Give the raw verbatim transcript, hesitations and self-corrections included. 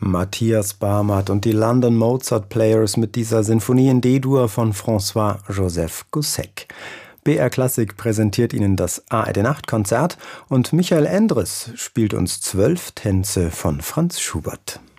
Matthias Barmert und die London Mozart Players mit dieser Sinfonie in D-Dur von François-Joseph Gossec. B R Klassik präsentiert Ihnen das A R D-Nachtkonzert und Michael Endres spielt uns zwölf Tänze von Franz Schubert.